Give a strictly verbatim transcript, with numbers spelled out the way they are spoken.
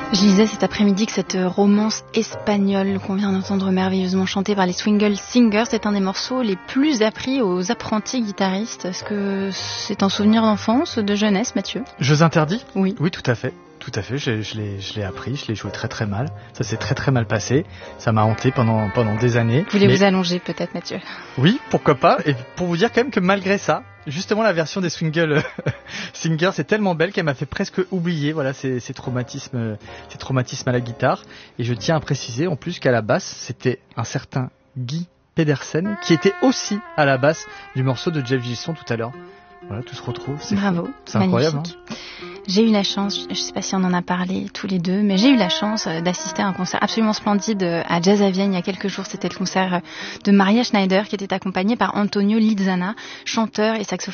Je lisais cet après-midi que cette romance espagnole qu'on vient d'entendre merveilleusement chantée par les Swingle Singers est un des morceaux les plus appris aux apprentis guitaristes. Est-ce que c'est un souvenir d'enfance, de jeunesse, Mathieu ? Jeux interdits ? Oui. Oui, tout à fait. Tout à fait, je, je, l'ai, je l'ai appris, je l'ai joué très très mal. Ça s'est très très mal passé. Ça m'a hanté pendant, pendant des années. Voulez-vous Mais... allonger peut-être, Mathieu ? Oui, pourquoi pas. Et pour vous dire quand même que malgré ça, justement la version des Swingle Singers est tellement belle qu'elle m'a fait presque oublier voilà, ces, ces, traumatismes, ces traumatismes à la guitare. Et je tiens à préciser en plus qu'à la basse, c'était un certain Guy Pedersen qui était aussi à la basse du morceau de Jeff Gilson tout à l'heure. Voilà, tout se retrouve. C'est Bravo, fou. C'est incroyable. Magnifique. Hein. J'ai eu la chance, je ne sais pas si on en a parlé tous les deux, mais j'ai eu la chance d'assister à un concert absolument splendide à Jazz à Vienne il y a quelques jours. C'était le concert de Maria Schneider qui était accompagnée par Antonio Lizana, chanteur et saxophoniste